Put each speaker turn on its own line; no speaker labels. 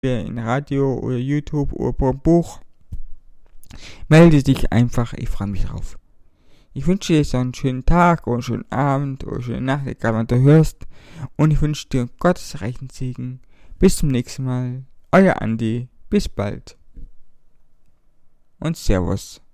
in Radio oder YouTube oder per Buch. Melde dich einfach, ich freue mich drauf. Ich wünsche dir so einen schönen Tag oder einen schönen Abend oder eine schöne Nacht, egal wann du hörst. Und ich wünsche dir Gottes reichen Segen. Bis zum nächsten Mal. Euer Andi. Bis bald. Und Servus.